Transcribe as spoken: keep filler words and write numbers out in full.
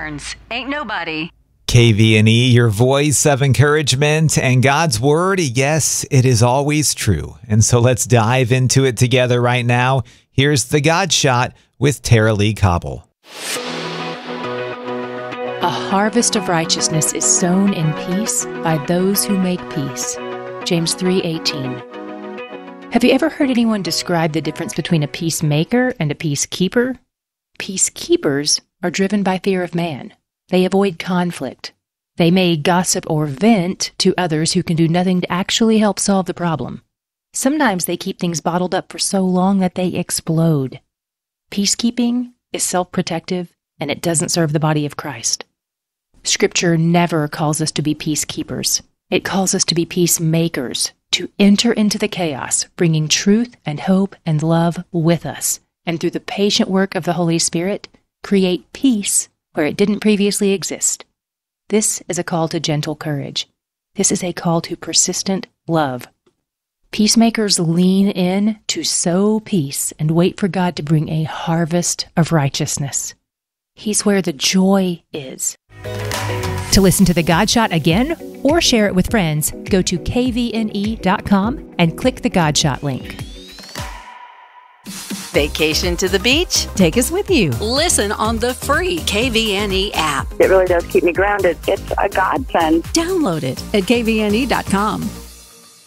Burns. Ain't nobody. K V N E, your voice of encouragement and God's word. Yes, it is always true. And so let's dive into it together right now. Here's the God Shot with Tara Lee Cobble. A harvest of righteousness is sown in peace by those who make peace. James three eighteen. Have you ever heard anyone describe the difference between a peacemaker and a peacekeeper? Peacekeepers are driven by fear of man. They avoid conflict. They may gossip or vent to others who can do nothing to actually help solve the problem. Sometimes they keep things bottled up for so long that they explode. Peacekeeping is self-protective, and it doesn't serve the body of Christ. Scripture never calls us to be peacekeepers. It calls us to be peacemakers, to enter into the chaos, bringing truth and hope and love with us, and through the patient work of the Holy Spirit, create peace where it didn't previously exist. This is a call to gentle courage. This is a call to persistent love. Peacemakers lean in to sow peace and wait for God to bring a harvest of righteousness. He's where the joy is. To listen to the God Shot again or share it with friends, go to K V N E dot com and click the God Shot link. Vacation to the beach? Take us with you. Listen on the free K V N E app. It really does keep me grounded. It's a godsend. Download it at K V N E dot com.